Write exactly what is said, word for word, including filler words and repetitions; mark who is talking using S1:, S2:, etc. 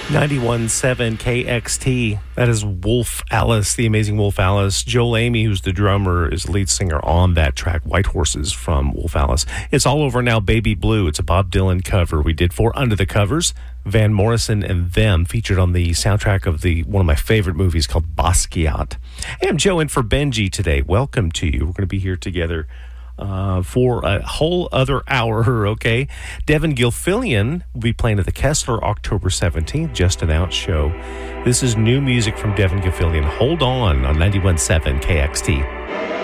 S1: ninety-one point seven K X T. That is Wolf Alice, the amazing Wolf Alice. Joel Amy, who's the drummer, is the lead singer on that track, White Horses from Wolf Alice. It's all over now, Baby Blue. It's a Bob Dylan cover. We did four Under the Covers. Van Morrison and Them, featured on the soundtrack of the one of my favorite movies called Basquiat. Hey, I'm Joe in for Benji today. Welcome to you. We're going to be here together Uh, for a whole other hour, okay? Devin Gilfillian will be playing at the Kessler October seventeenth, just announced show. This is new music from Devin Gilfillian. Hold on on ninety-one point seven K X T.